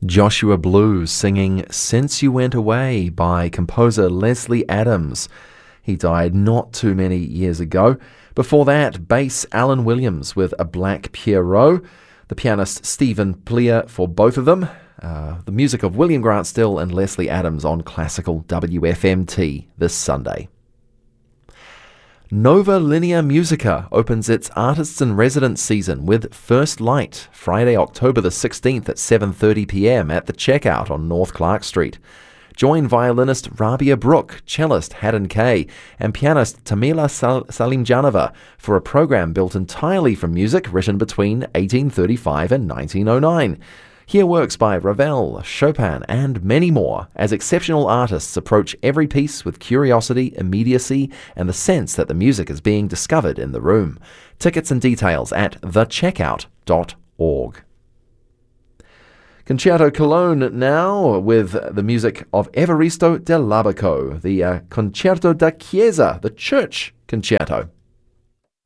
Joshua Blue singing Since You Went Away by composer Leslie Adams. He died not too many years ago. Before that, bass Alan Williams with A Black Pierrot, the pianist Stephen Pleer for both of them, the music of William Grant Still and Leslie Adams on Classical WFMT this Sunday. Nova Linea Musica opens its Artists in Residence season with First Light, Friday, October the 16th at 7:30 p.m. at the Checkout on North Clark Street. Join violinist Rabia Brook, cellist Haddon Kay, and pianist Tamila Salimjanova for a program built entirely from music written between 1835 and 1909. Hear works by Ravel, Chopin, and many more as exceptional artists approach every piece with curiosity, immediacy, and the sense that the music is being discovered in the room. Tickets and details at thecheckout.org. Concerto Cologne now with the music of Evaristo Dell'Abaco, the Concerto da Chiesa, the church concerto.